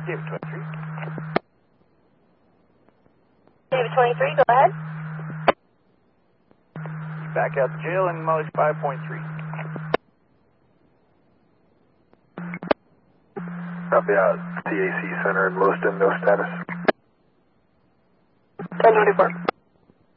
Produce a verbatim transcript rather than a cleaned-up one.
David twenty-three. David twenty-three, go ahead. Back out to jail and mileage five point three. Copy out. T A C Center in Lewiston, no status. ten twenty-four.